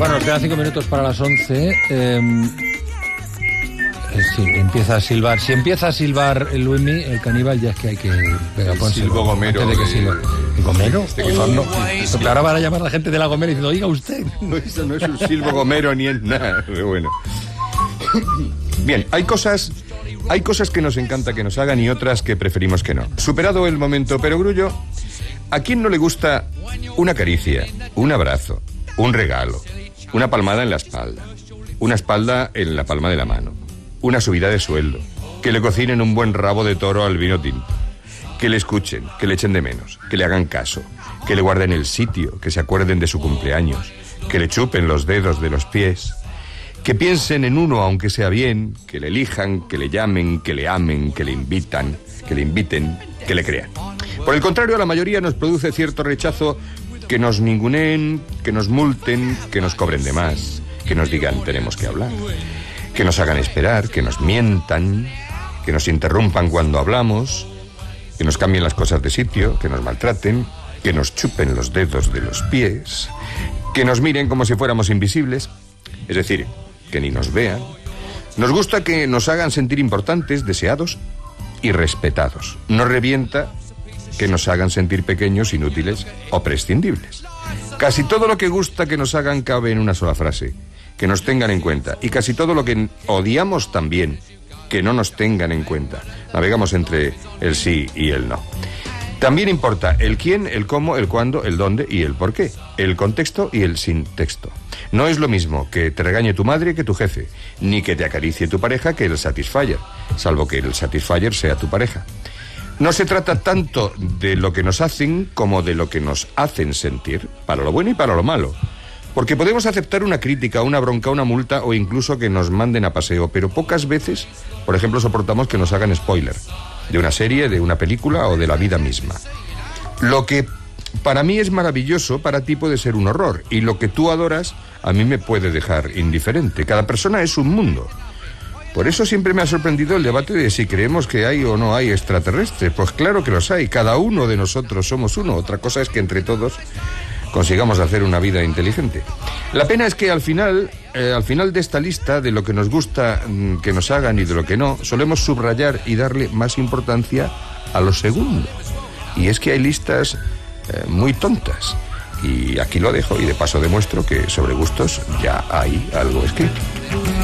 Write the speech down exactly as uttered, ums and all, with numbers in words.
Bueno, nos quedan cinco minutos para las once. Eh, eh, sí, empieza a silbar. Si empieza a silbar el Luismi, el caníbal, ya es que hay que... Venga, pónselo. Silbo Gomero. Antes de que silbe. ¿El Gomero? Este que Oh, son- no. Pero ahora van a llamar a la gente de la Gomera y diciendo, oiga usted. No, eso no es un silbo Gomero ni es nada. Pero bueno. Bien, hay cosas... Hay cosas que nos encanta que nos hagan y otras que preferimos que no. Superado el momento perogrullo, ¿a quién no le gusta una caricia, un abrazo, un regalo, una palmada en la espalda, una espalda en la palma de la mano, una subida de sueldo, que le cocinen un buen rabo de toro al vino tinto, que le escuchen, que le echen de menos, que le hagan caso, que le guarden el sitio, que se acuerden de su cumpleaños, que le chupen los dedos de los pies, que piensen en uno aunque sea bien, que le elijan, que le llamen, que le amen, que le invitan, que le inviten, que le crean? Por el contrario, a la mayoría nos produce cierto rechazo que nos ninguneen, que nos multen, que nos cobren de más, que nos digan tenemos que hablar, que nos hagan esperar, que nos mientan, que nos interrumpan cuando hablamos, que nos cambien las cosas de sitio, que nos maltraten, que nos chupen los dedos de los pies, que nos miren como si fuéramos invisibles, es decir, que ni nos vean. Nos gusta que nos hagan sentir importantes, deseados y respetados. Nos revienta que nos hagan sentir pequeños, inútiles o prescindibles. Casi todo lo que gusta que nos hagan cabe en una sola frase: que nos tengan en cuenta. Y casi todo lo que odiamos también, que no nos tengan en cuenta. Navegamos entre el sí y el no. También importa el quién, el cómo, el cuándo, el dónde y el por qué. El contexto y el sin texto. No es lo mismo que te regañe tu madre que tu jefe, ni que te acaricie tu pareja que el Satisfyer, salvo que el Satisfyer sea tu pareja. No se trata tanto de lo que nos hacen como de lo que nos hacen sentir, para lo bueno y para lo malo. Porque podemos aceptar una crítica, una bronca, una multa o incluso que nos manden a paseo, pero pocas veces, por ejemplo, soportamos que nos hagan spoiler de una serie, de una película o de la vida misma. Lo que para mí es maravilloso, para ti puede ser un horror, y lo que tú adoras a mí me puede dejar indiferente. Cada persona es un mundo. Por eso siempre me ha sorprendido el debate de si creemos que hay o no hay extraterrestres. Pues claro que los hay, cada uno de nosotros somos uno. Otra cosa es que entre todos consigamos hacer una vida inteligente. La pena es que al final, eh, al final de esta lista de lo que nos gusta mm, que nos hagan y de lo que no, solemos subrayar y darle más importancia a lo segundo. Y es que hay listas eh, muy tontas. Y aquí lo dejo y de paso demuestro que sobre gustos ya hay algo escrito.